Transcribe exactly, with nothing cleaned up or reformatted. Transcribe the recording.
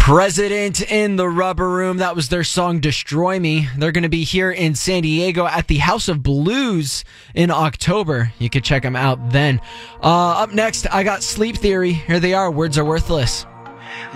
President in the Rubber Room. That was their song Destroy Me. They're going to be here in San Diego at the House of Blues in October. You can check them out then. Uh, up next, I got Sleep Theory. Here they are. Words Are Worthless.